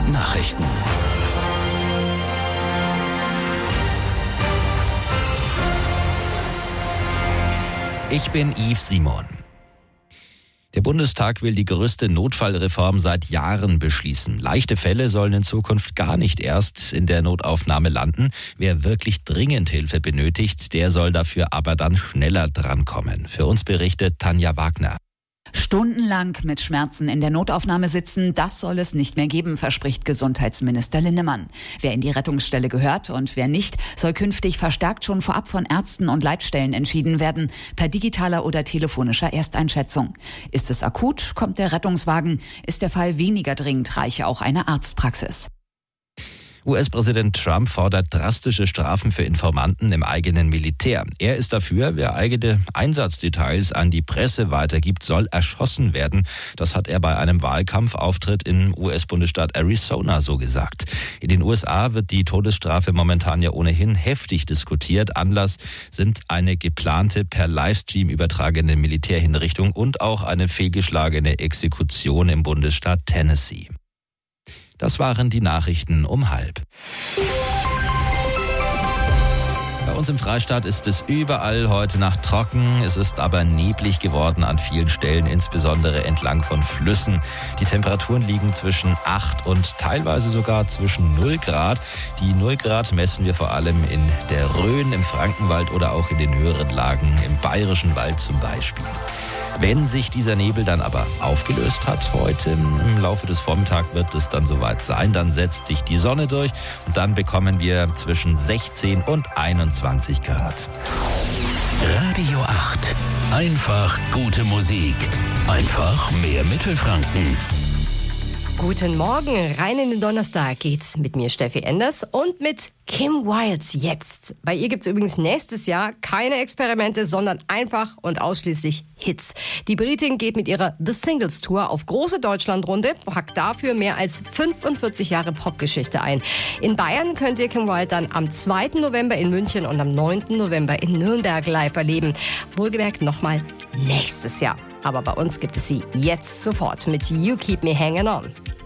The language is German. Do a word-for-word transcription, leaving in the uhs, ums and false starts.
Nachrichten. Ich bin Yves Simon. Der Bundestag will die größte Notfallreform seit Jahren beschließen. Leichte Fälle sollen in Zukunft gar nicht erst in der Notaufnahme landen. Wer wirklich dringend Hilfe benötigt, der soll dafür aber dann schneller drankommen. Für uns berichtet Tanja Wagner. Stundenlang mit Schmerzen in der Notaufnahme sitzen, das soll es nicht mehr geben, verspricht Gesundheitsminister Linnemann. Wer in die Rettungsstelle gehört und wer nicht, soll künftig verstärkt schon vorab von Ärzten und Leitstellen entschieden werden, per digitaler oder telefonischer Ersteinschätzung. Ist es akut, kommt der Rettungswagen. Ist der Fall weniger dringend, reiche auch eine Arztpraxis. U S-Präsident Trump fordert drastische Strafen für Informanten im eigenen Militär. Er ist dafür, wer eigene Einsatzdetails an die Presse weitergibt, soll erschossen werden. Das hat er bei einem Wahlkampfauftritt im U S-Bundesstaat Arizona so gesagt. In den U S A wird die Todesstrafe momentan ja ohnehin heftig diskutiert. Anlass sind eine geplante per Livestream übertragene Militärhinrichtung und auch eine fehlgeschlagene Exekution im Bundesstaat Tennessee. Das waren die Nachrichten um halb. Bei uns im Freistaat ist es überall heute Nacht trocken. Es ist aber neblig geworden an vielen Stellen, insbesondere entlang von Flüssen. Die Temperaturen liegen zwischen acht und teilweise sogar zwischen null Grad. Die null Grad messen wir vor allem in der Rhön, im Frankenwald oder auch in den höheren Lagen, im Bayerischen Wald zum Beispiel. Wenn sich dieser Nebel dann aber aufgelöst hat heute, im Laufe des Vormittags wird es dann soweit sein, dann setzt sich die Sonne durch und dann bekommen wir zwischen sechzehn und einundzwanzig Grad. Radio acht. Einfach gute Musik. Einfach mehr Mittelfranken. Guten Morgen, rein in den Donnerstag geht's mit mir, Steffi Enders, und mit Kim Wilde jetzt. Bei ihr gibt's übrigens nächstes Jahr keine Experimente, sondern einfach und ausschließlich Hits. Die Britin geht mit ihrer The Singles Tour auf große Deutschlandrunde, packt dafür mehr als fünfundvierzig Jahre Popgeschichte ein. In Bayern könnt ihr Kim Wilde dann am zweiten November in München und am neunten November in Nürnberg live erleben. Wohlgemerkt nochmal nächstes Jahr. Aber bei uns gibt es sie jetzt sofort mit You Keep Me Hanging On.